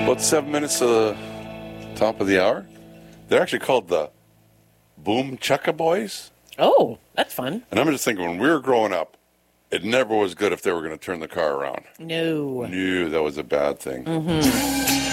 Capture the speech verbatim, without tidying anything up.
About seven minutes to the top of the hour. They're actually called the Boom Chukka Boys. Oh, that's fun. And I'm just thinking, when we were growing up, it never was good if they were going to turn the car around. No. No, that was a bad thing. Mm-hmm.